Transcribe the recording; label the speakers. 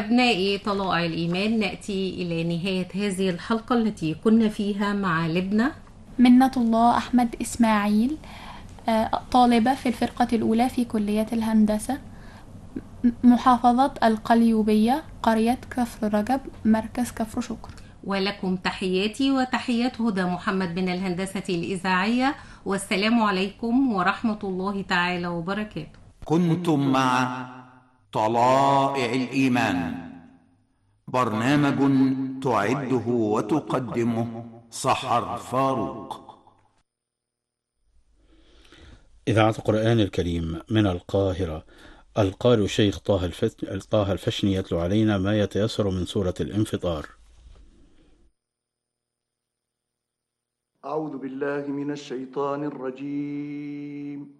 Speaker 1: أبنائي طلائع الإيمان، نأتي إلى نهاية هذه الحلقة التي كنا فيها مع لبنى
Speaker 2: منة الله أحمد إسماعيل، طالبة في الفرقة الأولى في كلية الهندسة، محافظة القليوبية، قرية كفر رجب، مركز كفر شكر.
Speaker 1: ولكم تحياتي وتحيات هدى محمد من الهندسة الإذاعية، والسلام عليكم ورحمة الله تعالى وبركاته.
Speaker 3: كنتم مع طلائع الإيمان، برنامج تعده وتقدمه سحر فاروق.
Speaker 4: إذاعة القرآن الكريم من القاهرة. القارئ الشيخ طه الفشني يتلو علينا ما يتيسر من سورة الانفطار.
Speaker 5: أعوذ بالله من الشيطان الرجيم.